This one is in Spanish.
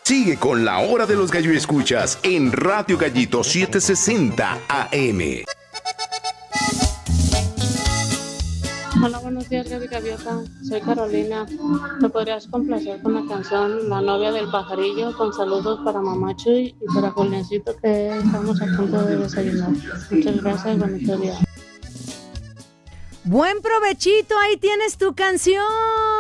Sigue con la Hora de los Gallo Escuchas en Radio Gallito 760 AM. Hola, buenos días, Gaby Gaviota. Soy Carolina. ¿Me podrías complacer con la canción La novia del pajarillo? Con saludos para Mamá Chuy y para Juliancito, que estamos a punto de desayunar. Muchas gracias, bonito día. Buen provechito, ahí tienes tu canción.